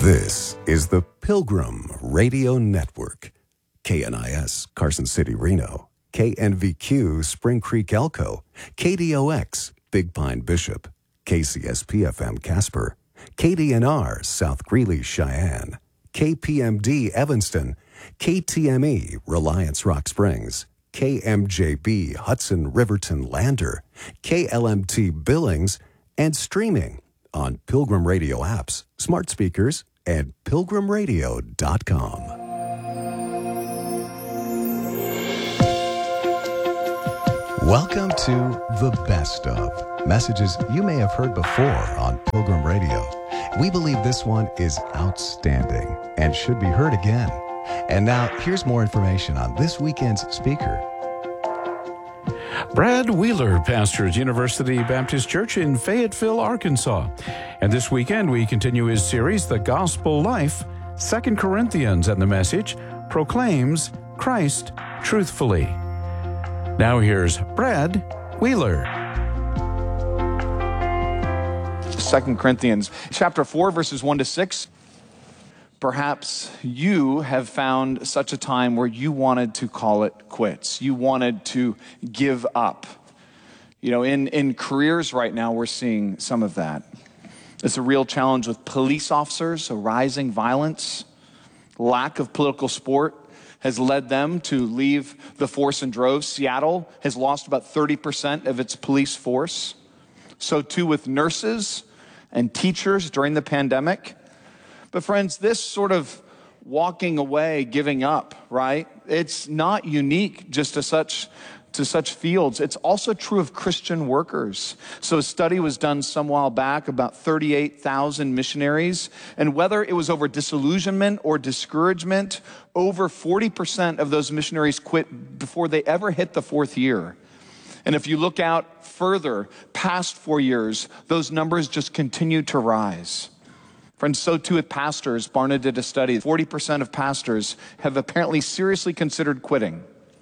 This is the Pilgrim Radio Network. KNIS, Carson City, Reno. KNVQ, Spring Creek, Elko. KDOX, Big Pine, Bishop. KCSP-FM, Casper. KDNR, South Greeley, Cheyenne. KPMD, Evanston. KTME, Reliance, Rock Springs. KMJB, Hudson, Riverton, Lander. KLMT, Billings. And streaming on Pilgrim Radio apps, smart speakers, and pilgrimradio.com. Welcome to The Best Of, messages you may have heard before on Pilgrim Radio. We believe this one is outstanding and should be heard again. And now, here's more information on this weekend's speaker. Brad Wheeler pastors University Baptist Church in Fayetteville, Arkansas. And this weekend we continue his series, The Gospel Life. 2 Corinthians and the message proclaims Christ truthfully. Now here's Brad Wheeler. 2 Corinthians chapter 4, verses 1 to 6. Perhaps you have found such a time where you wanted to call it quits. You wanted to give up. You know, in careers right now, we're seeing some of that. It's a real challenge with police officers, a rising violence. Lack of political support has led them to leave the force in droves. Seattle has lost about 30% of its police force. So too with nurses and teachers during the pandemic. But friends, this sort of walking away, giving up, right? It's not unique just to such fields. It's also true of Christian workers. So a study was done some while back about 38,000 missionaries. And whether it was over disillusionment or discouragement, over 40% of those missionaries quit before they ever hit the fourth year. And if you look out further, past 4 years, those numbers just continue to rise. Friends, so too with pastors. Barna did a study. 40% of pastors have apparently seriously considered quitting.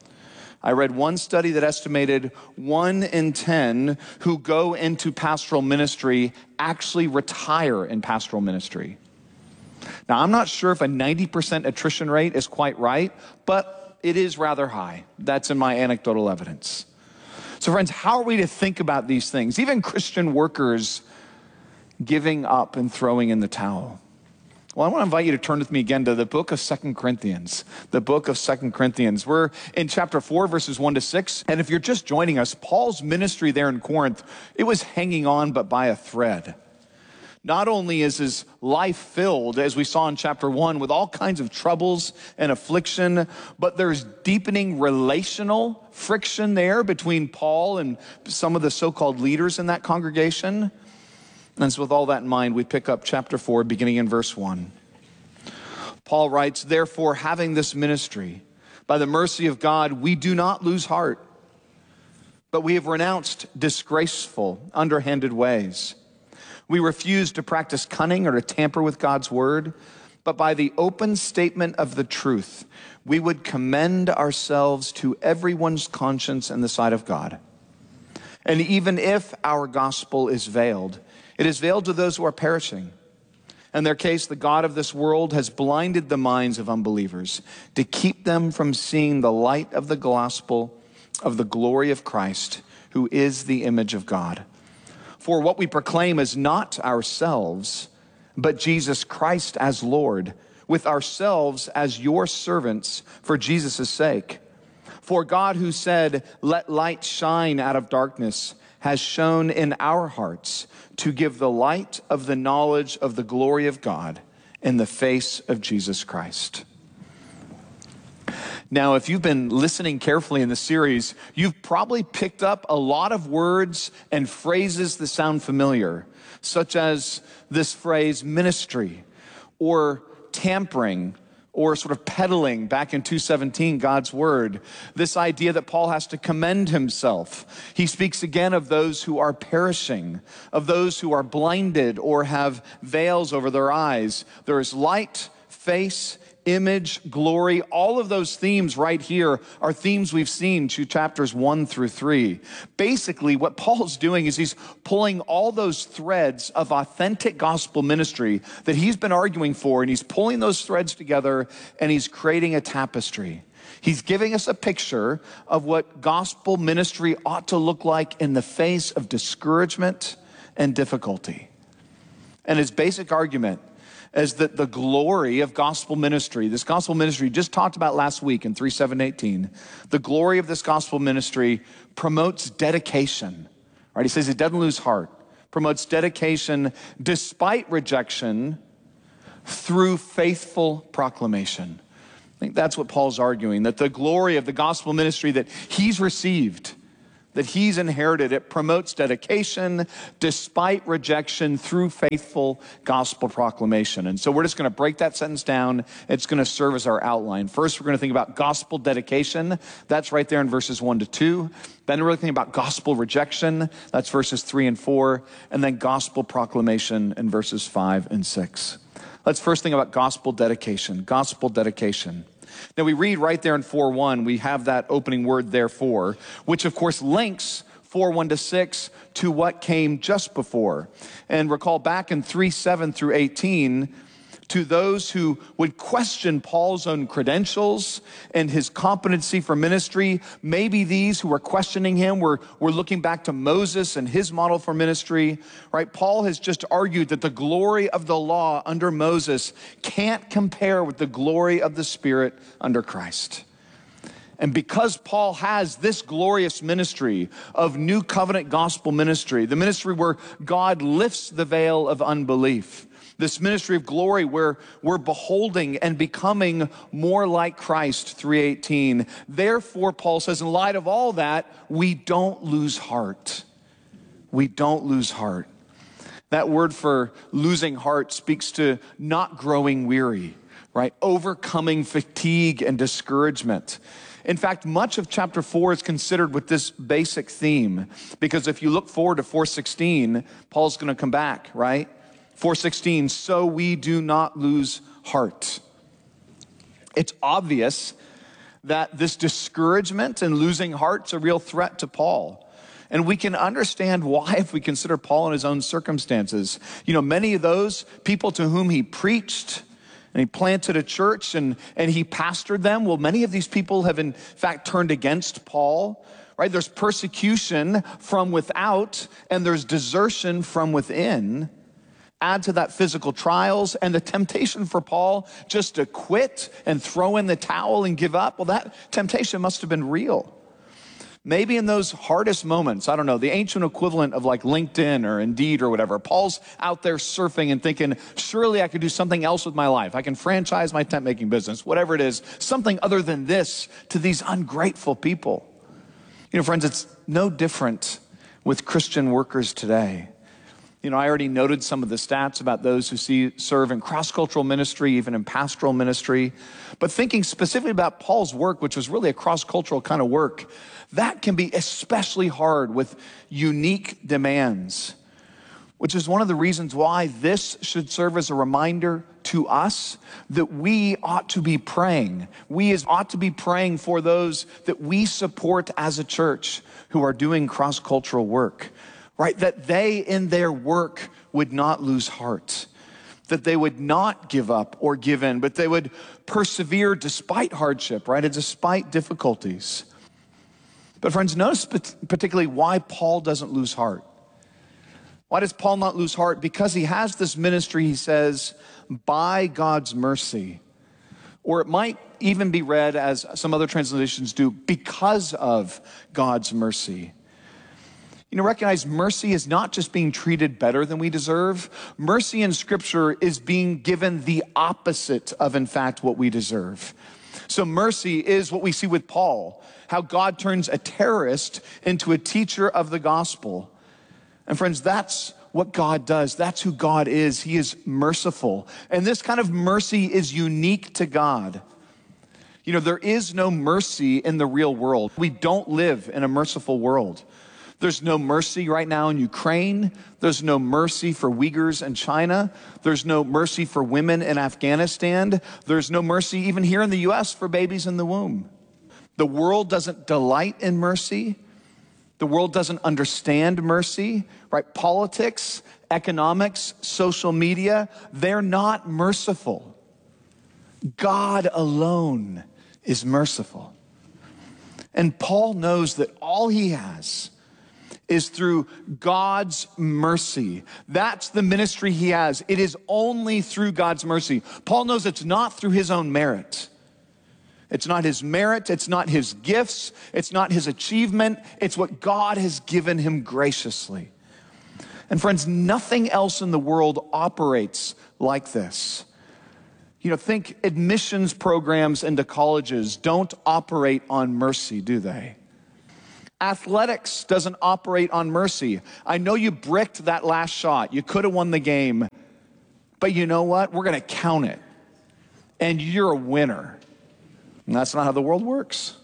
I read one study that estimated 1 in 10 who go into pastoral ministry actually retire in pastoral ministry. Now, I'm not sure if a 90% attrition rate is quite right, but it is rather high. That's in my anecdotal evidence. So friends, how are we to think about these things? Even Christian workers giving up and throwing in the towel. Well, I want to invite you to turn with me again to the book of 2 Corinthians. The book of 2 Corinthians. We're in chapter 4, verses 1 to 6. And if you're just joining us, Paul's ministry there in Corinth, it was hanging on but by a thread. Not only is his life filled, as we saw in chapter 1, with all kinds of troubles and affliction, but there's deepening relational friction there between Paul and some of the so-called leaders in that congregation. And so with all that in mind, we pick up chapter 4, beginning in verse 1. Paul writes, "Therefore, having this ministry, by the mercy of God, we do not lose heart, but we have renounced disgraceful, underhanded ways. We refuse to practice cunning or to tamper with God's word, but by the open statement of the truth, we would commend ourselves to everyone's conscience in the sight of God. And even if our gospel is veiled, it is veiled to those who are perishing. In their case, the God of this world has blinded the minds of unbelievers to keep them from seeing the light of the gospel of the glory of Christ, who is the image of God. For what we proclaim is not ourselves, but Jesus Christ as Lord, with ourselves as your servants for Jesus' sake. For God, who said, 'Let light shine out of darkness,' has shone in our hearts to give the light of the knowledge of the glory of God in the face of Jesus Christ." Now, if you've been listening carefully in the series, you've probably picked up a lot of words and phrases that sound familiar, such as this phrase, ministry, or tampering, or sort of peddling back in 2:17, God's word. This idea that Paul has to commend himself. He speaks again of those who are perishing, of those who are blinded or have veils over their eyes. There is light face, image, glory. All of those themes right here are themes we've seen to chapters 1 through 3. Basically, what Paul's doing is he's pulling all those threads of authentic gospel ministry that he's been arguing for, and he's pulling those threads together, and he's creating a tapestry. He's giving us a picture of what gospel ministry ought to look like in the face of discouragement and difficulty. And his basic argument is that the glory of gospel ministry, this gospel ministry just talked about last week in 3:7-18, the glory of this gospel ministry promotes dedication, right? He says it doesn't lose heart, promotes dedication despite rejection through faithful proclamation. I think that's what Paul's arguing, that the glory of the gospel ministry that he's received, that he's inherited, it promotes dedication despite rejection through faithful gospel proclamation. And so we're just going to break that sentence down. It's going to serve as our outline. First, we're going to think about gospel dedication. That's right there in verses 1-2. Then we're going to think about gospel rejection. That's verses 3 and 4. And then gospel proclamation in verses 5 and 6. Let's first think about gospel dedication. Gospel dedication. Now we read right there in 4:1, we have that opening word therefore, which of course links 4:1-6 to what came just before. And recall back in 3:7-18, to those who would question Paul's own credentials and his competency for ministry, maybe these who were questioning him were looking back to Moses and his model for ministry, right? Paul has just argued that the glory of the law under Moses can't compare with the glory of the Spirit under Christ. And because Paul has this glorious ministry of new covenant gospel ministry, the ministry where God lifts the veil of unbelief, this ministry of glory where we're beholding and becoming more like Christ, 3:18. Therefore, Paul says, in light of all that, we don't lose heart. We don't lose heart. That word for losing heart speaks to not growing weary, right? Overcoming fatigue and discouragement. In fact, much of chapter 4 is considered with this basic theme, because if you look forward to 4:16, Paul's going to come back, right? 4:16, so we do not lose heart. It's obvious that this discouragement and losing heart's a real threat to Paul. And we can understand why if we consider Paul in his own circumstances. You know, many of those people to whom he preached and he planted a church and he pastored them, well, many of these people have in fact turned against Paul, right? There's persecution from without and there's desertion from within. Add to that physical trials and the temptation for Paul just to quit and throw in the towel and give up. Well, that temptation must have been real. Maybe in those hardest moments, I don't know, the ancient equivalent of like LinkedIn or Indeed or whatever, Paul's out there surfing and thinking, surely I could do something else with my life. I can franchise my tent making business, whatever it is, something other than this to these ungrateful people. You know, friends, it's no different with Christian workers today. You know, I already noted some of the stats about those who serve in cross-cultural ministry, even in pastoral ministry. But thinking specifically about Paul's work, which was really a cross-cultural kind of work, that can be especially hard with unique demands, which is one of the reasons why this should serve as a reminder to us that we ought to be praying. We ought to be praying for those that we support as a church who are doing cross-cultural work. Right, that they in their work would not lose heart, that they would not give up or give in, but they would persevere despite hardship, right, and despite difficulties. But friends, notice particularly why Paul doesn't lose heart. Why does Paul not lose heart? Because he has this ministry, he says, by God's mercy. Or it might even be read as some other translations do, because of God's mercy. You know, recognize mercy is not just being treated better than we deserve. Mercy in Scripture is being given the opposite of, in fact, what we deserve. So mercy is what we see with Paul, how God turns a terrorist into a teacher of the gospel. And friends, that's what God does. That's who God is. He is merciful. And this kind of mercy is unique to God. You know, there is no mercy in the real world. We don't live in a merciful world. There's no mercy right now in Ukraine. There's no mercy for Uyghurs in China. There's no mercy for women in Afghanistan. There's no mercy even here in the U.S. for babies in the womb. The world doesn't delight in mercy. The world doesn't understand mercy, right? Politics, economics, social media, they're not merciful. God alone is merciful. And Paul knows that all he has is through God's mercy. That's the ministry he has. It is only through God's mercy. Paul knows it's not through his own merit. It's not his merit. It's not his gifts. It's not his achievement. It's what God has given him graciously. And friends, nothing else in the world operates like this. You know, think admissions programs into colleges don't operate on mercy, do they? Athletics doesn't operate on mercy. I know you bricked that last shot. You could have won the game. But you know what? We're going to count it. And you're a winner. And that's not how the world works.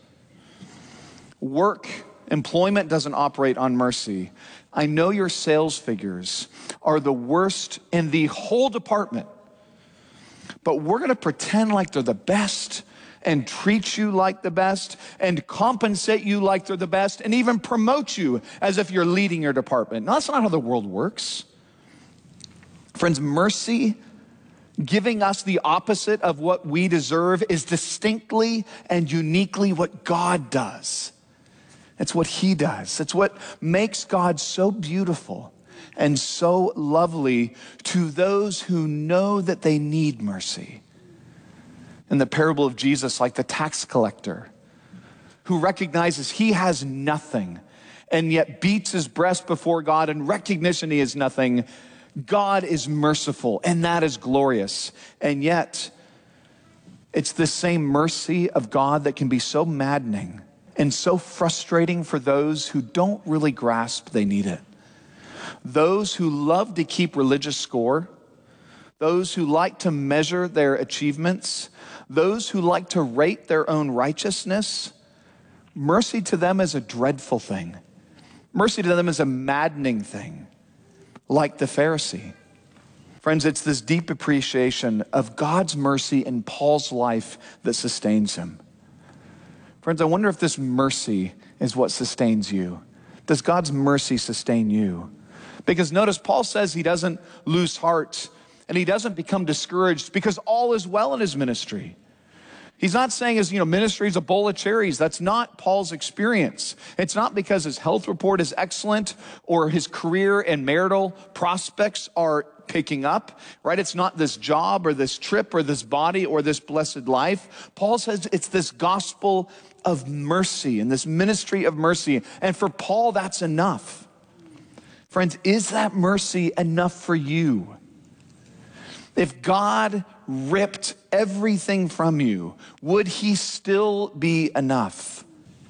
Employment doesn't operate on mercy. I know your sales figures are the worst in the whole department. But we're going to pretend like they're the best and treat you like the best and compensate you like they're the best and even promote you as if you're leading your department. No, that's not how the world works. Friends, mercy, giving us the opposite of what we deserve, is distinctly and uniquely what God does. It's what he does. It's what makes God so beautiful and so lovely to those who know that they need mercy. In the parable of Jesus, like the tax collector who recognizes he has nothing and yet beats his breast before God in recognition he has nothing, God is merciful, and that is glorious. And yet, it's the same mercy of God that can be so maddening and so frustrating for those who don't really grasp they need it. Those who love to keep religious score, those who like to measure their achievements, those who like to rate their own righteousness, mercy to them is a dreadful thing. Mercy to them is a maddening thing, like the Pharisee. Friends, it's this deep appreciation of God's mercy in Paul's life that sustains him. Friends, I wonder if this mercy is what sustains you. Does God's mercy sustain you? Because notice Paul says he doesn't lose heart and he doesn't become discouraged because all is well in his ministry. He's not saying his ministry is a bowl of cherries. That's not Paul's experience. It's not because his health report is excellent or his career and marital prospects are picking up, right? It's not this job or this trip or this body or this blessed life. Paul says it's this gospel of mercy and this ministry of mercy. And for Paul, that's enough. Friends, is that mercy enough for you? If God ripped everything from you, would he still be enough?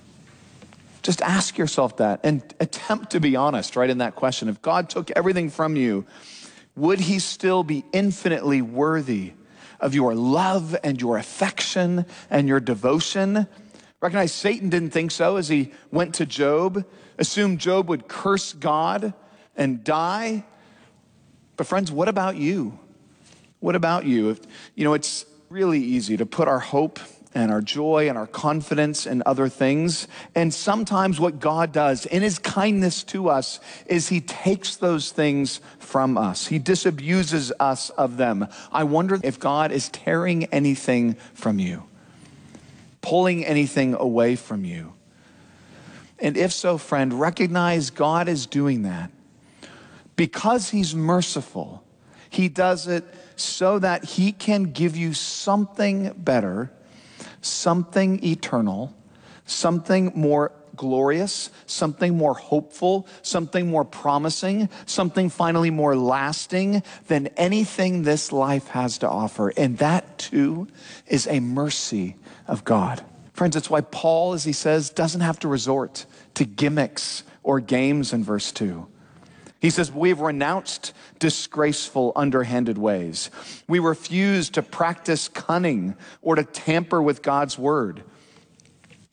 Just ask yourself that and attempt to be honest, right, in that question. If God took everything from you, would he still be infinitely worthy of your love and your affection and your devotion? Recognize Satan didn't think so as he went to Job, assumed Job would curse God and die. But friends, what about you? What about you? It's really easy to put our hope and our joy and our confidence in other things. And sometimes what God does in his kindness to us is he takes those things from us. He disabuses us of them. I wonder if God is tearing anything from you, pulling anything away from you. And if so, friend, recognize God is doing that because he's merciful. He does it so that he can give you something better, something eternal, something more glorious, something more hopeful, something more promising, something finally more lasting than anything this life has to offer. And that too is a mercy of God. Friends, it's why Paul, as he says, doesn't have to resort to gimmicks or games in verse 2. He says, we've renounced disgraceful, underhanded ways. We refuse to practice cunning or to tamper with God's word.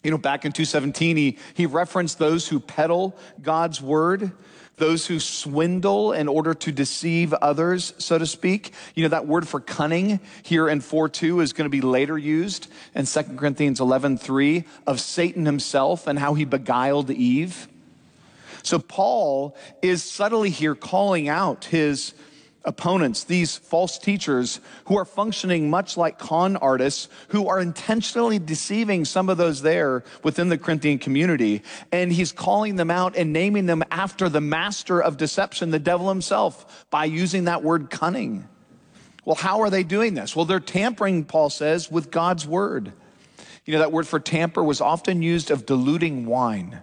Back in 2:17, he referenced those who peddle God's word, those who swindle in order to deceive others, so to speak. That word for cunning here in 4:2 is going to be later used in 2 Corinthians 11:3 of Satan himself and how he beguiled Eve. So Paul is subtly here calling out his opponents, these false teachers who are functioning much like con artists who are intentionally deceiving some of those there within the Corinthian community. And he's calling them out and naming them after the master of deception, the devil himself, by using that word cunning. Well, how are they doing this? Well, they're tampering, Paul says, with God's word. That word for tamper was often used of diluting wine.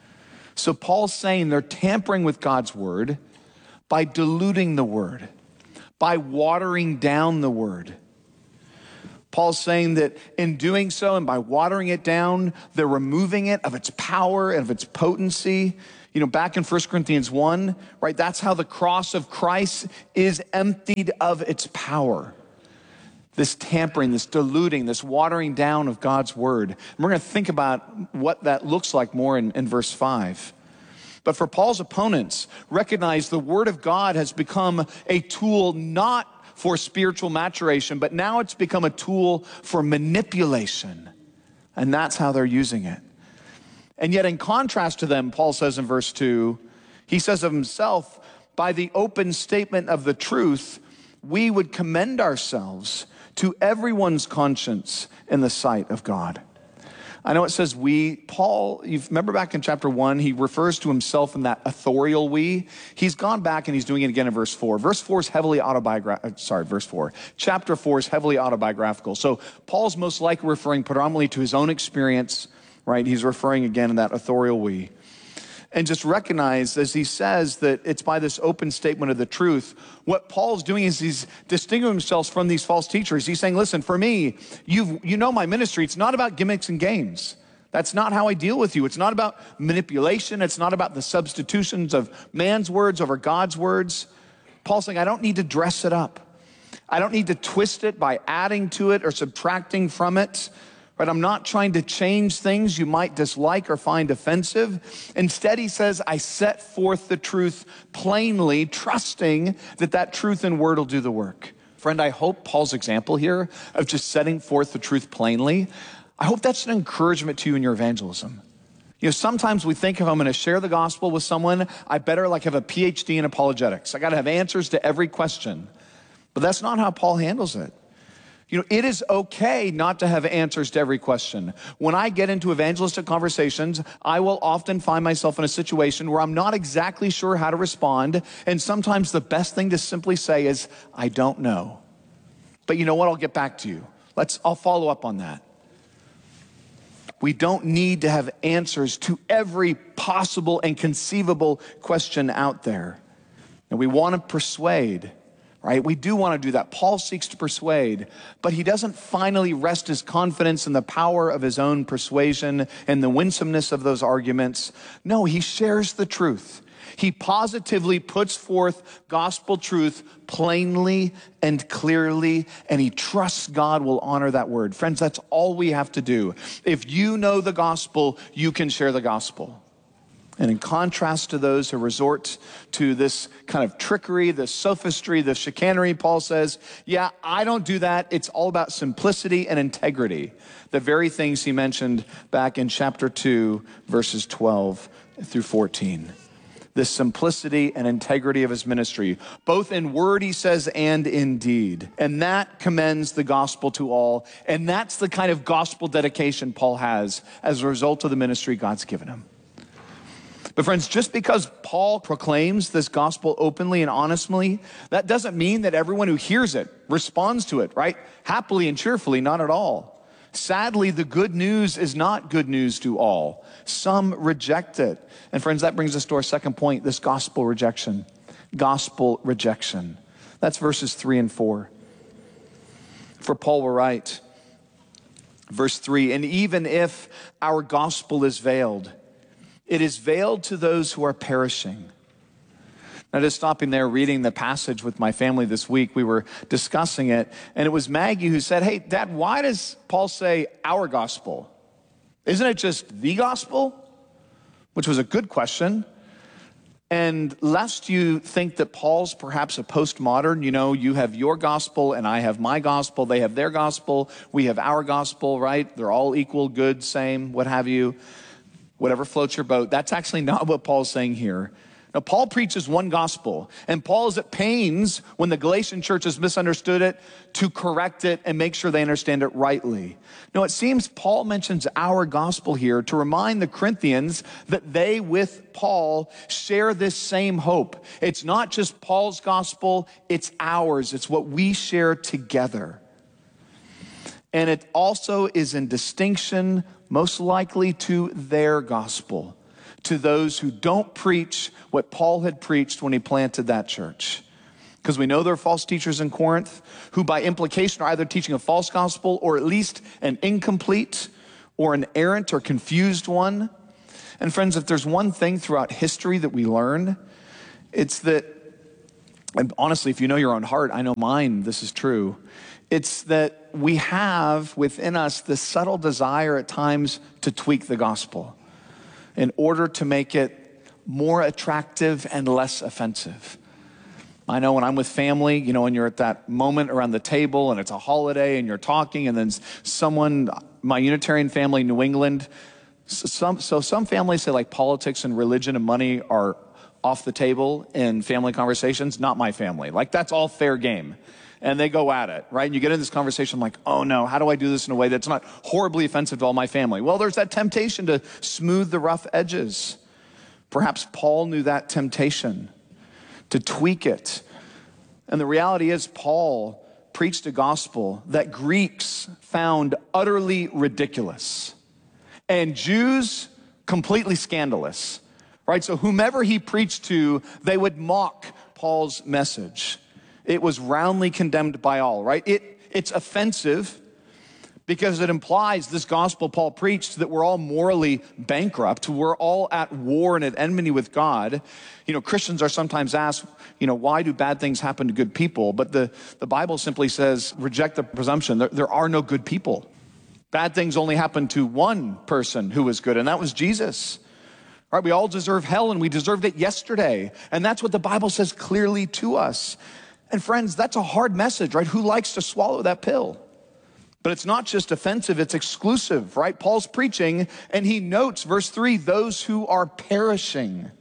So Paul's saying they're tampering with God's word by diluting the word, by watering down the word. Paul's saying that in doing so and by watering it down, they're removing it of its power and of its potency. Back in 1 Corinthians 1, right, that's how the cross of Christ is emptied of its power. This tampering, this diluting, this watering down of God's word. And we're going to think about what that looks like more in verse 5. But for Paul's opponents, recognize the word of God has become a tool not for spiritual maturation, but now it's become a tool for manipulation. And that's how they're using it. And yet in contrast to them, Paul says in verse 2, he says of himself, by the open statement of the truth, we would commend ourselves to everyone's conscience in the sight of God. I know it says we. Paul, you remember back in chapter 1, he refers to himself in that authorial we. He's gone back and he's doing it again in verse 4. Verse 4 is heavily autobiographical. Verse 4. Chapter 4 is heavily autobiographical. So Paul's most likely referring predominantly to his own experience, right? He's referring again in that authorial we. And just recognize, as he says, that it's by this open statement of the truth. What Paul's doing is he's distinguishing himself from these false teachers. He's saying, listen, for me, you know my ministry. It's not about gimmicks and games. That's not how I deal with you. It's not about manipulation. It's not about the substitutions of man's words over God's words. Paul's saying, I don't need to dress it up. I don't need to twist it by adding to it or subtracting from it. But I'm not trying to change things you might dislike or find offensive. Instead, he says, I set forth the truth plainly, trusting that that truth and word will do the work. Friend, I hope Paul's example here of just setting forth the truth plainly, I hope that's an encouragement to you in your evangelism. Sometimes we think if I'm going to share the gospel with someone, I better have a PhD in apologetics. I got to have answers to every question. But that's not how Paul handles it. It is okay not to have answers to every question. When I get into evangelistic conversations, I will often find myself in a situation where I'm not exactly sure how to respond. And sometimes the best thing to simply say is, I don't know. But you know what? I'll get back to you. I'll follow up on that. We don't need to have answers to every possible and conceivable question out there. And we want to persuade. Right? We do want to do that. Paul seeks to persuade, but he doesn't finally rest his confidence in the power of his own persuasion and the winsomeness of those arguments. No, he shares the truth. He positively puts forth gospel truth plainly and clearly, and he trusts God will honor that word. Friends, that's all we have to do. If you know the gospel, you can share the gospel. And in contrast to those who resort to this kind of trickery, this sophistry, this chicanery, Paul says, yeah, I don't do that. It's all about simplicity and integrity. The very things he mentioned back in chapter 2, verses 12 through 14. This simplicity and integrity of his ministry, both in word, he says, and in deed. And that commends the gospel to all. And that's the kind of gospel dedication Paul has as a result of the ministry God's given him. But friends, just because Paul proclaims this gospel openly and honestly, that doesn't mean that everyone who hears it responds to it, right? Happily and cheerfully, not at all. Sadly, the good news is not good news to all. Some reject it. And friends, that brings us to our second point, this gospel rejection. Gospel rejection. That's verses 3 and 4. For Paul will write, verse 3, and even if our gospel is veiled, it is veiled to those who are perishing. Now, just stopping there, reading the passage with my family this week, we were discussing it, and it was Maggie who said, hey, Dad, why does Paul say our gospel? Isn't it just the gospel? Which was a good question. And lest you think that Paul's perhaps a postmodern, you have your gospel and I have my gospel, they have their gospel, we have our gospel, right? They're all equal, good, same, what have you, whatever floats your boat. That's actually not what Paul's saying here. Now, Paul preaches one gospel, and Paul is at pains when the Galatian church has misunderstood it to correct it and make sure they understand it rightly. Now, it seems Paul mentions our gospel here to remind the Corinthians that they, with Paul, share this same hope. It's not just Paul's gospel, it's ours. It's what we share together. And it also is in distinction, most likely, to their gospel, to those who don't preach what Paul had preached when he planted that church. Because we know there are false teachers in Corinth who by implication are either teaching a false gospel or at least an incomplete or an errant or confused one. And friends, if there's one thing throughout history that we learn, it's that, and honestly, if you know your own heart, I know mine, this is true. It's that we have within us this subtle desire at times to tweak the gospel in order to make it more attractive and less offensive. I know when I'm with family, and you're at that moment around the table and it's a holiday and you're talking and then someone, my Unitarian family, New England, some families say like politics and religion and money are off the table in family conversations. Not my family. Like that's all fair game. And they go at it, right? And you get in this conversation like, oh no, how do I do this in a way that's not horribly offensive to all my family? Well, there's that temptation to smooth the rough edges. Perhaps Paul knew that temptation to tweak it. And the reality is Paul preached a gospel that Greeks found utterly ridiculous and Jews completely scandalous, right? So whomever he preached to, they would mock Paul's message. It was roundly condemned by all, right? It's offensive because it implies this gospel Paul preached that we're all morally bankrupt. We're all at war and at enmity with God. Christians are sometimes asked, why do bad things happen to good people? But the Bible simply says, reject the presumption. There are no good people. Bad things only happen to one person who was good, and that was Jesus. Right? We all deserve hell, and we deserved it yesterday. And that's what the Bible says clearly to us. And friends, that's a hard message, right? Who likes to swallow that pill? But it's not just offensive, it's exclusive, right? Paul's preaching, and he notes, verse 3, those who are perishing.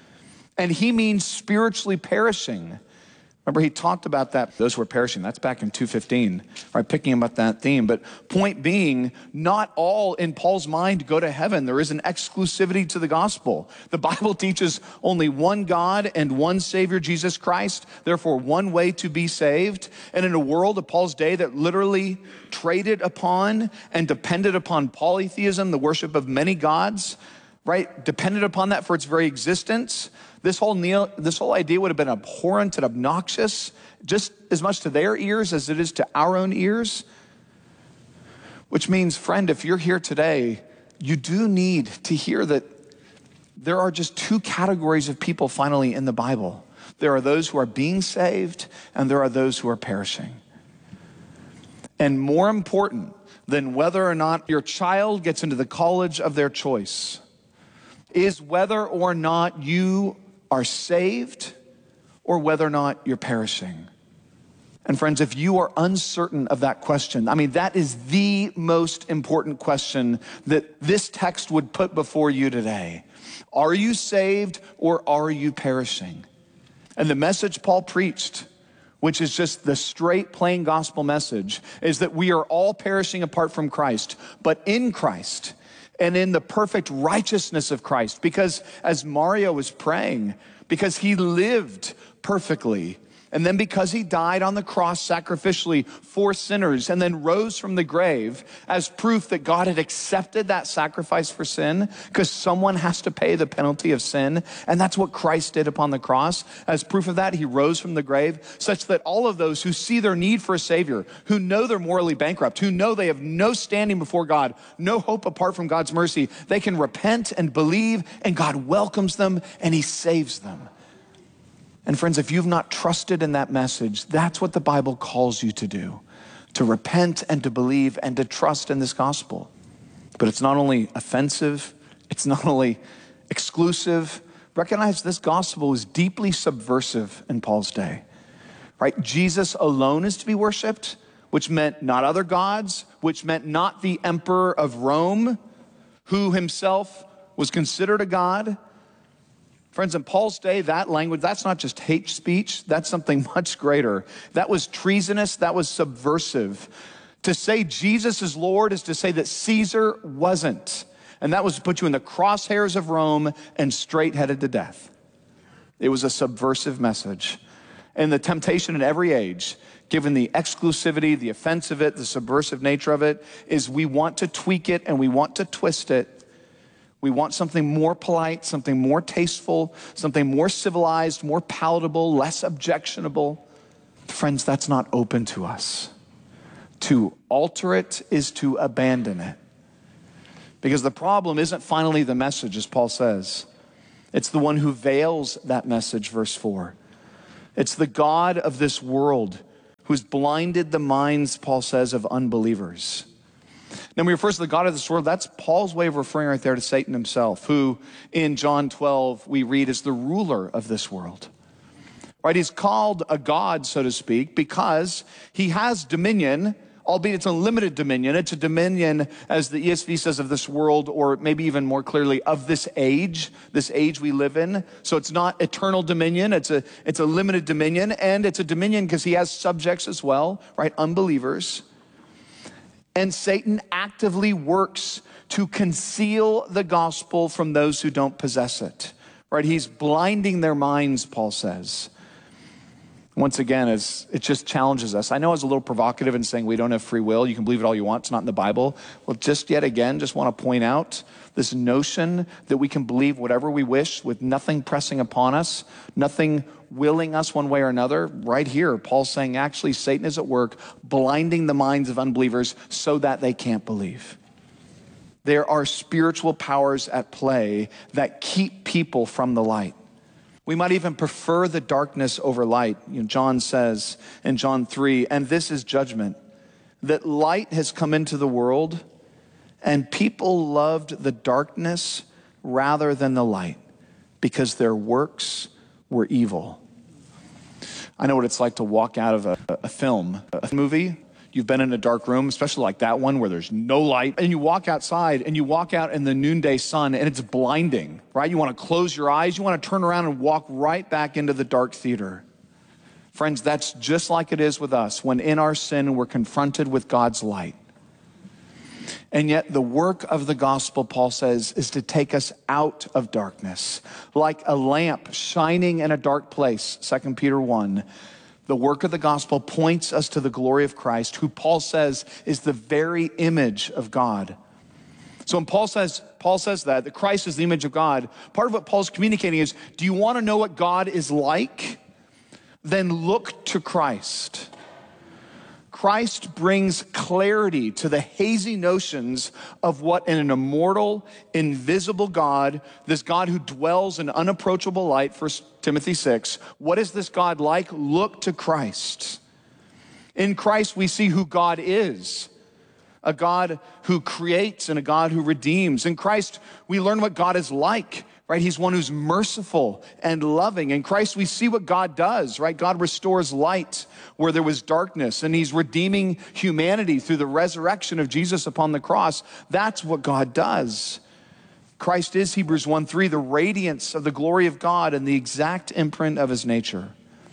And he means spiritually perishing. Remember, he talked about that, those who are perishing. That's back in 2:15, right? Picking up that theme. But point being, not all in Paul's mind go to heaven. There is an exclusivity to the gospel. The Bible teaches only one God and one Savior, Jesus Christ. Therefore, one way to be saved. And in a world of Paul's day that literally traded upon and depended upon polytheism, the worship of many gods, right? Depended upon that for its very existence. This whole idea would have been abhorrent and obnoxious just as much to their ears as it is to our own ears. Which means, friend, if you're here today, you do need to hear that there are just two categories of people finally in the Bible. There are those who are being saved, and there are those who are perishing. And more important than whether or not your child gets into the college of their choice is whether or not you are saved or whether or not you're perishing. And friends, if you are uncertain of that question, that is the most important question that this text would put before you today. Are you saved or are you perishing? And the message Paul preached, which is just the straight, plain gospel message, is that we are all perishing apart from Christ, but in Christ and in the perfect righteousness of Christ. Because as Mario was praying, because he lived perfectly, and then because he died on the cross sacrificially for sinners and then rose from the grave as proof that God had accepted that sacrifice for sin, because someone has to pay the penalty of sin. And that's what Christ did upon the cross. As proof of that, he rose from the grave such that all of those who see their need for a Savior, who know they're morally bankrupt, who know they have no standing before God, no hope apart from God's mercy, they can repent and believe, and God welcomes them and he saves them. And friends, if you've not trusted in that message, that's what the Bible calls you to do, to repent and to believe and to trust in this gospel. But it's not only offensive, it's not only exclusive. Recognize this gospel was deeply subversive in Paul's day, right? Jesus alone is to be worshiped, which meant not other gods, which meant not the emperor of Rome, who himself was considered a god. Friends, in Paul's day, that language, that's not just hate speech, that's something much greater. That was treasonous, that was subversive. To say Jesus is Lord is to say that Caesar wasn't. And that was to put you in the crosshairs of Rome and straight headed to death. It was a subversive message. And the temptation in every age, given the exclusivity, the offense of it, the subversive nature of it, is we want to tweak it and we want to twist it. We want something more polite, something more tasteful, something more civilized, more palatable, less objectionable. Friends, that's not open to us. To alter it is to abandon it. Because the problem isn't finally the message, as Paul says. It's the one who veils that message, verse 4. It's the God of this world who's blinded the minds, Paul says, of unbelievers. Now, when he refers to the God of this world, that's Paul's way of referring right there to Satan himself, who in John 12 we read is the ruler of this world. Right? He's called a god, so to speak, because he has dominion, albeit it's a limited dominion. It's a dominion, as the ESV says, of this world, or maybe even more clearly, of this age we live in. So it's not eternal dominion. It's a limited dominion, and it's a dominion because he has subjects as well, right? Unbelievers. And Satan actively works to conceal the gospel from those who don't possess it, right? He's blinding their minds, Paul says. Once again, as it just challenges us. I know I was a little provocative in saying we don't have free will. You can believe it all you want. It's not in the Bible. Well, just yet again, just want to point out this notion that we can believe whatever we wish with nothing pressing upon us, nothing willing us one way or another. Right here, Paul's saying actually Satan is at work blinding the minds of unbelievers so that they can't believe. There are spiritual powers at play that keep people from the light. We might even prefer the darkness over light. John says in John 3, and this is judgment, that light has come into the world, and people loved the darkness rather than the light, because their works were evil. I know what it's like to walk out of a movie. You've been in a dark room, especially like that one where there's no light, and you walk outside and you walk out in the noonday sun and it's blinding, right? You want to close your eyes, you want to turn around and walk right back into the dark theater. Friends, that's just like it is with us when in our sin we're confronted with God's light. And yet the work of the gospel, Paul says, is to take us out of darkness. Like a lamp shining in a dark place, 2 Peter 1. The work of the gospel points us to the glory of Christ, who Paul says is the very image of God. So when Paul says that Christ is the image of God, part of what Paul's communicating is, do you want to know what God is like? Then look to Christ. Christ brings clarity to the hazy notions of what in an immortal, invisible God, this God who dwells in unapproachable light, 1 Timothy 6, what is this God like? Look to Christ. In Christ we see who God is, a God who creates and a God who redeems. In Christ we learn what God is like. Right? He's one who's merciful and loving. In Christ, we see what God does, right? God restores light where there was darkness, and he's redeeming humanity through the resurrection of Jesus upon the cross. That's what God does. Christ is, Hebrews 1:3, the radiance of the glory of God and the exact imprint of his nature.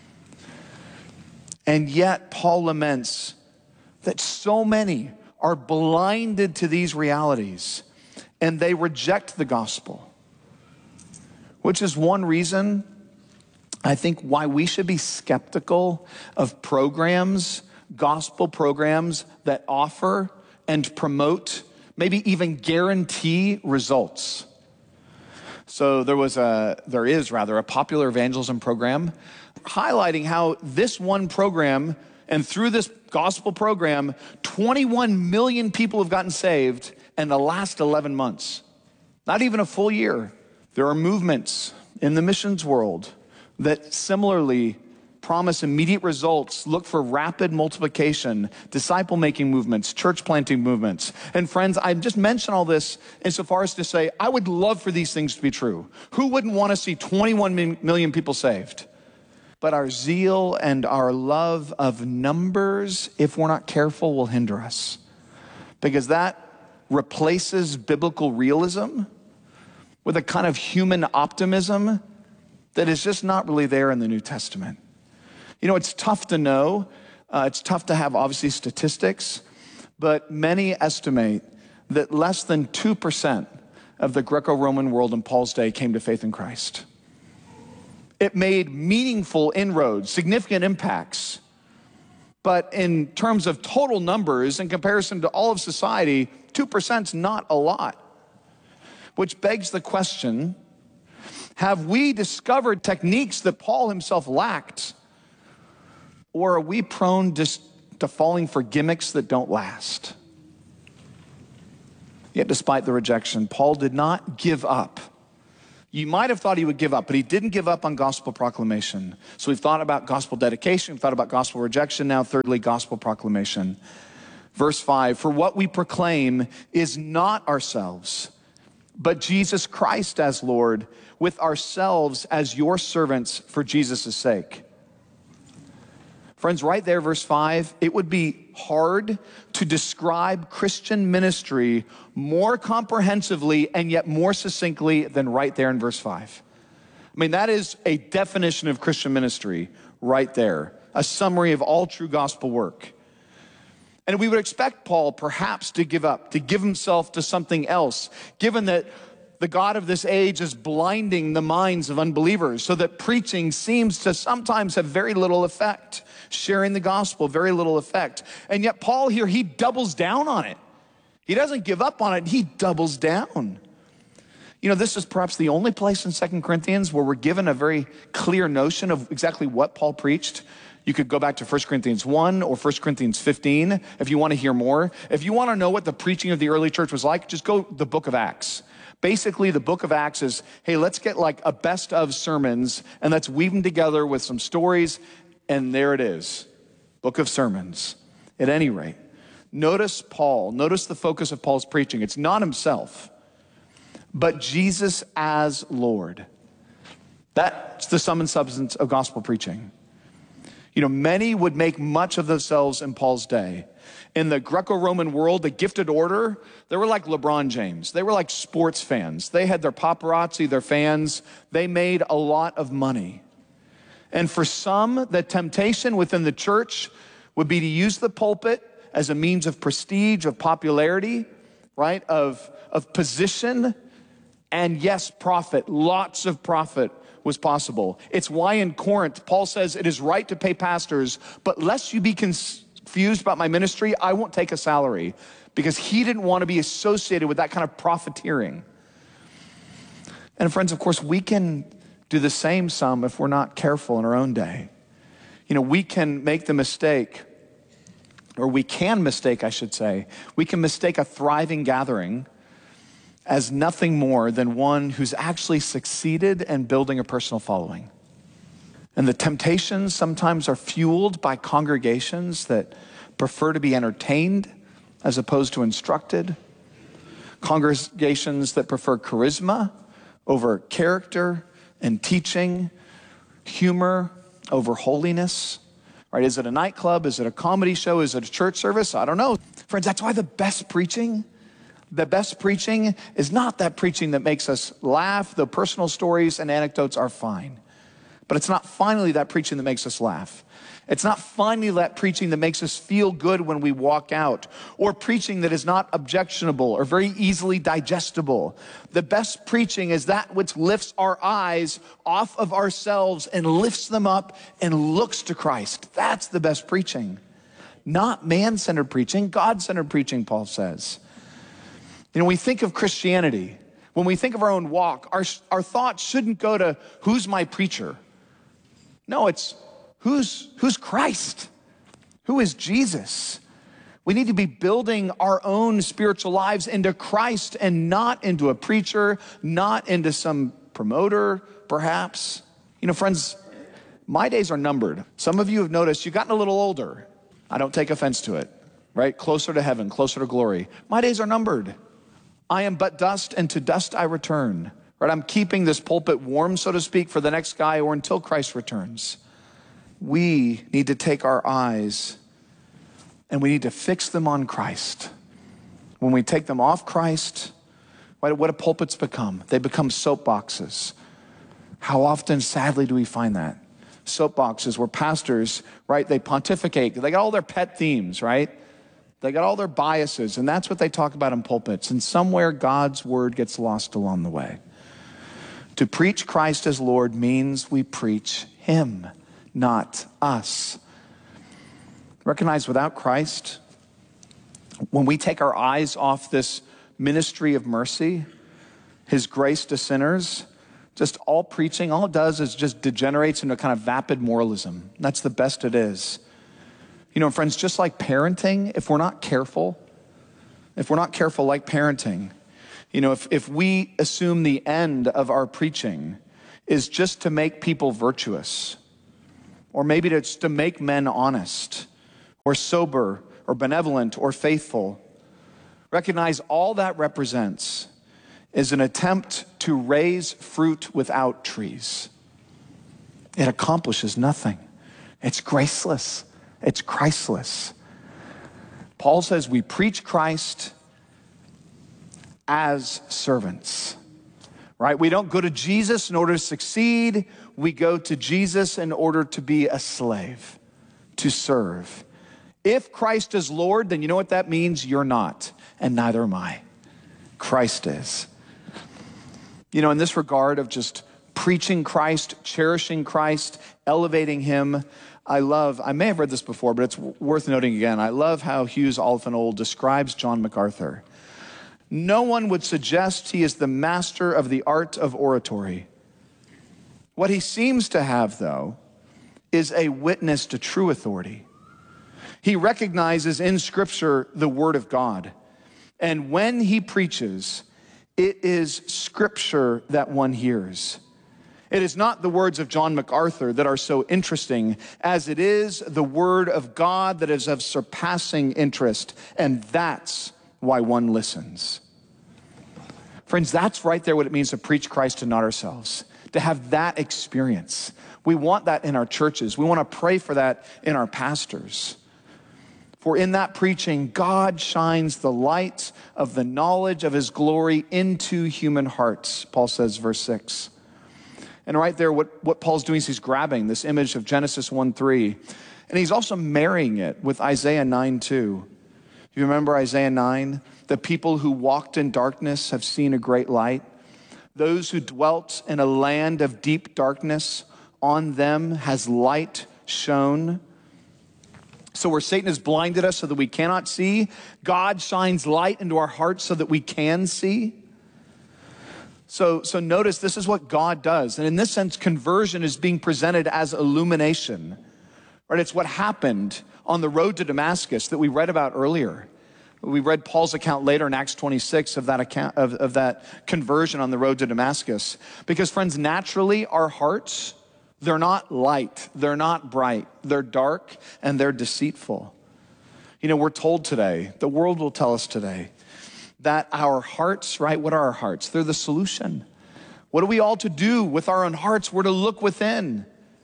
And yet, Paul laments that so many are blinded to these realities, and they reject the gospel. Which is one reason, I think, why we should be skeptical of programs, gospel programs that offer and promote, maybe even guarantee results. So there is a popular evangelism program highlighting how this one program, and through this gospel program, 21 million people have gotten saved in the last 11 months. Not even a full year. There are movements in the missions world that similarly promise immediate results look for rapid multiplication, disciple-making movements, church-planting movements. And friends, I just mention all this insofar as to say, I would love for these things to be true. Who wouldn't want to see 21 million people saved? But our zeal and our love of numbers, if we're not careful, will hinder us. Because that replaces biblical realism with a kind of human optimism that is just not really there in the New Testament. You know, it's tough to know. It's tough to have, obviously, statistics. But many estimate that less than 2% of the Greco-Roman world in Paul's day came to faith in Christ. It made meaningful inroads, significant impacts. But in terms of total numbers, in comparison to all of society, 2% is not a lot. Which begs the question, have we discovered techniques that Paul himself lacked? Or are we prone just to falling for gimmicks that don't last? Yet despite the rejection, Paul did not give up. You might have thought he would give up, but he didn't give up on gospel proclamation. So we've thought about gospel dedication, we've thought about gospel rejection, now thirdly, gospel proclamation. Verse 5, for what we proclaim is not ourselves, but Jesus Christ as Lord, with ourselves as your servants for Jesus' sake. Friends, right there, verse 5, it would be hard to describe Christian ministry more comprehensively and yet more succinctly than right there in verse 5. I mean, that is a definition of Christian ministry right there, a summary of all true gospel work. And we would expect Paul perhaps to give up, to give himself to something else, given that the God of this age is blinding the minds of unbelievers, so that preaching seems to sometimes have very little effect. Sharing the gospel, very little effect. And yet Paul here, he doubles down on it. He doesn't give up on it, he doubles down. You know, this is perhaps the only place in 2 Corinthians where we're given a very clear notion of exactly what Paul preached. You could go back to 1 Corinthians 1 or 1 Corinthians 15 if you want to hear more. If you want to know what the preaching of the early church was like, just go to the book of Acts. Basically, the book of Acts is, hey, let's get like a best of sermons and let's weave them together with some stories. And there it is, book of sermons. At any rate, notice Paul, notice the focus of Paul's preaching. It's not himself, but Jesus as Lord. That's the sum and substance of gospel preaching. You know, many would make much of themselves in Paul's day. In the Greco-Roman world, the gifted order, they were like LeBron James. They were like sports fans. They had their paparazzi, their fans. They made a lot of money. And for some, the temptation within the church would be to use the pulpit as a means of prestige, of popularity, right? Of position, and yes, profit. Lots of profit was possible. It's why in Corinth, Paul says it is right to pay pastors, but lest you be confused about my ministry, I won't take a salary, because he didn't want to be associated with that kind of profiteering. And friends, of course, we can do the same some if we're not careful in our own day. You know, we can make the mistake, or we can mistake, I should say, we can mistake a thriving gathering as nothing more than one who's actually succeeded in building a personal following. And the temptations sometimes are fueled by congregations that prefer to be entertained as opposed to instructed, congregations that prefer charisma over character and teaching, humor over holiness, right? Is it a nightclub? Is it a comedy show? Is it a church service? I don't know. Friends, that's why the best preaching is not that preaching that makes us laugh. The personal stories and anecdotes are fine. But it's not finally that preaching that makes us laugh. It's not finally that preaching that makes us feel good when we walk out, or preaching that is not objectionable or very easily digestible. The best preaching is that which lifts our eyes off of ourselves and lifts them up and looks to Christ. That's the best preaching. Not man-centered preaching, God-centered preaching, Paul says. You know, we think of Christianity. When we think of our own walk, our thoughts shouldn't go to, who's my preacher? No, it's, who's Christ? Who is Jesus? We need to be building our own spiritual lives into Christ and not into a preacher, not into some promoter, perhaps. You know, friends, My days are numbered. Some of you have noticed you've gotten a little older. I don't take offense to it, right? Closer to heaven, closer to glory. My days are numbered. I am but dust, and to dust I return. Right? I'm keeping this pulpit warm, so to speak, for the next guy or until Christ returns. We need to take our eyes and we need to fix them on Christ. When we take them off Christ, what do pulpits become? They become soapboxes. How often, sadly, do we find that? Soapboxes where pastors, right, they pontificate. They got all their pet themes, right? They got all their biases, and that's what they talk about in pulpits. And somewhere God's word gets lost along the way. To preach Christ as Lord means we preach him, not us. Recognize without Christ, when we take our eyes off this ministry of mercy, his grace to sinners, just all preaching, all it does is just degenerates into a kind of vapid moralism. That's the best it is. You know, friends, just like parenting, if we're not careful like parenting, you know, if we assume the end of our preaching is just to make people virtuous, or maybe just to make men honest, or sober, or benevolent, or faithful, recognize all that represents is an attempt to raise fruit without trees. It accomplishes nothing. It's graceless. It's Christless. Paul says we preach Christ as servants, right? We don't go to Jesus in order to succeed. We go to Jesus in order to be a slave, to serve. If Christ is Lord, then you know what that means? You're not, and neither am I. Christ is. You know, in this regard of just preaching Christ, cherishing Christ, elevating him, I may have read this before, but it's worth noting again. I love how Hughes Oliphant describes John MacArthur. No one would suggest he is the master of the art of oratory. What he seems to have, though, is a witness to true authority. He recognizes in Scripture the Word of God. And when he preaches, it is Scripture that one hears. It is not the words of John MacArthur that are so interesting as it is the Word of God that is of surpassing interest. And that's why one listens. Friends, that's right there what it means to preach Christ and not ourselves. To have that experience. We want that in our churches. We want to pray for that in our pastors. For in that preaching, God shines the light of the knowledge of his glory into human hearts, Paul says, verse 6. And right there, what Paul's doing is he's grabbing this image of Genesis 1:3, and he's also marrying it with Isaiah 9:2. You remember Isaiah 9? The people who walked in darkness have seen a great light. Those who dwelt in a land of deep darkness, on them has light shone. So where Satan has blinded us so that we cannot see, God shines light into our hearts so that we can see. So notice this is what God does. And in this sense, conversion is being presented as illumination. Right? It's what happened on the road to Damascus that we read about earlier. We read Paul's account later in Acts 26 of that account of that conversion on the road to Damascus. Because friends, naturally our hearts, they're not light, they're not bright, they're dark and they're deceitful. You know, we're told today, the world will tell us today, that our hearts, right, what are our hearts? They're the solution. What are we all to do with our own hearts? We're to look within.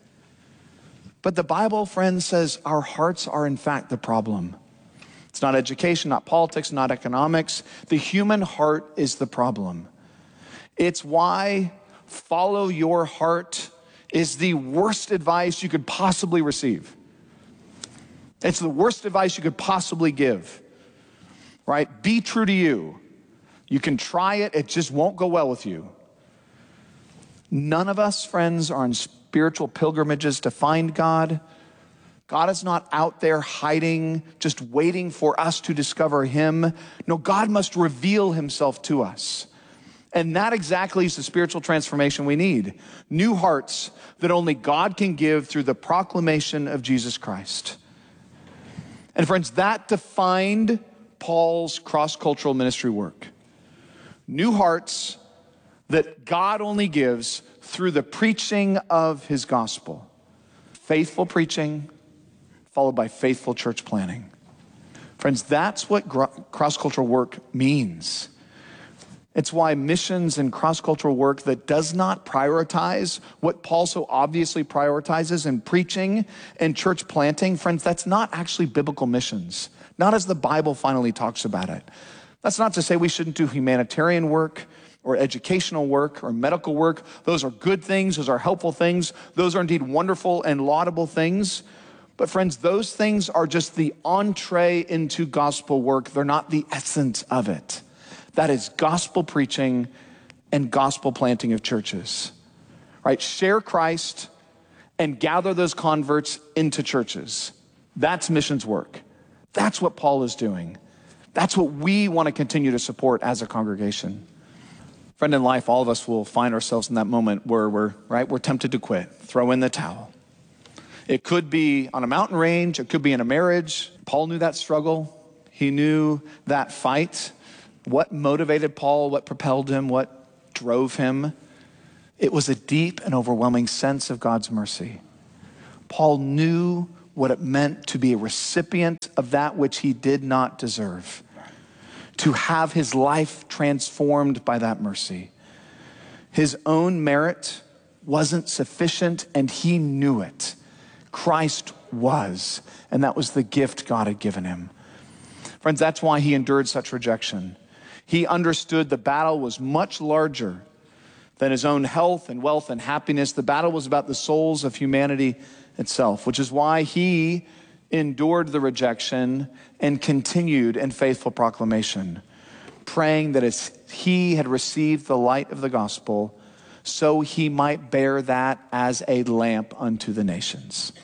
But the Bible, friends, says our hearts are in fact the problem. It's not education, not politics, not economics. The human heart is the problem. It's why follow your heart is the worst advice you could possibly receive. It's the worst advice you could possibly give, right? Be true to you. You can try it, it just won't go well with you. None of us, friends, are on spiritual pilgrimages to find God. God is not out there hiding, just waiting for us to discover him. No, God must reveal himself to us. And that exactly is the spiritual transformation we need. New hearts that only God can give through the proclamation of Jesus Christ. And friends, that defined Paul's cross-cultural ministry work. New hearts that God only gives through the preaching of his gospel. faithful preaching followed by faithful church planting. Friends, that's what cross-cultural work means. It's why missions and cross-cultural work that does not prioritize what Paul so obviously prioritizes in preaching and church planting, friends, that's not actually biblical missions, not as the Bible finally talks about it. That's not to say we shouldn't do humanitarian work or educational work or medical work. Those are good things. Those are helpful things. Those are indeed wonderful and laudable things. But friends, those things are just the entree into gospel work. They're not the essence of it. That is gospel preaching and gospel planting of churches, right? Share Christ and gather those converts into churches. That's missions work. That's what Paul is doing. That's what we want to continue to support as a congregation. Friend, in life, all of us will find ourselves in that moment where we're tempted to quit, throw in the towel. It could be on a mountain range. It could be in a marriage. Paul knew that struggle. He knew that fight. What motivated Paul? What propelled him? What drove him? It was a deep and overwhelming sense of God's mercy. Paul knew what it meant to be a recipient of that which he did not deserve, to have his life transformed by that mercy. His own merit wasn't sufficient, and he knew it. Christ was, and that was the gift God had given him. Friends, that's why he endured such rejection. He understood the battle was much larger than his own health and wealth and happiness. The battle was about the souls of humanity itself, which is why he endured the rejection and continued in faithful proclamation, praying that as he had received the light of the gospel, so he might bear that as a lamp unto the nations.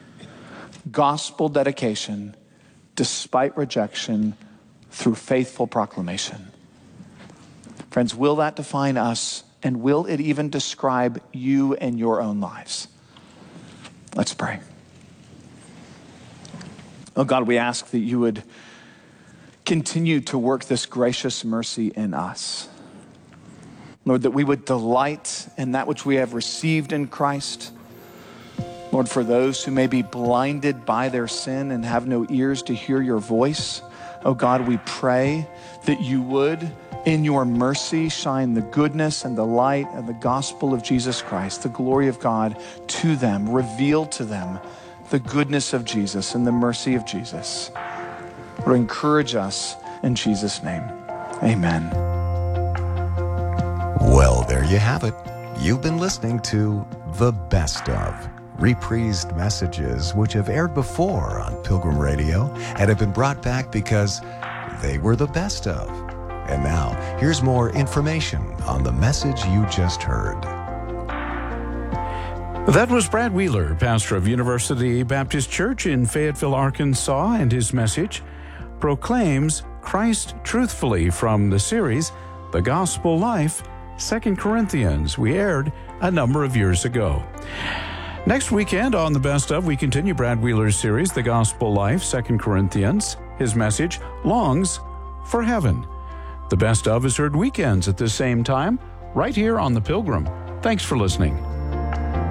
Gospel dedication, despite rejection, through faithful proclamation. Friends, will that define us, and will it even describe you and your own lives? Let's pray. Oh God, we ask that you would continue to work this gracious mercy in us. Lord, that we would delight in that which we have received in Christ. Lord, for those who may be blinded by their sin and have no ears to hear your voice, oh God, we pray that you would, in your mercy, shine the goodness and the light and the gospel of Jesus Christ, the glory of God to them, reveal to them the goodness of Jesus and the mercy of Jesus. Lord, encourage us in Jesus' name. Amen. Well, there you have it. You've been listening to The Best Of, reprised messages which have aired before on Pilgrim Radio and have been brought back because they were the best of. And now, here's more information on the message you just heard. That was Brad Wheeler, pastor of University Baptist Church in Fayetteville, Arkansas, and his message proclaims Christ truthfully from the series The Gospel Life, 2 Corinthians, we aired a number of years ago. Next weekend on The Best Of, we continue Brad Wheeler's series, The Gospel Life, 2 Corinthians. His message, Longs for Heaven. The Best Of is heard weekends at the same time, right here on The Pilgrim. Thanks for listening.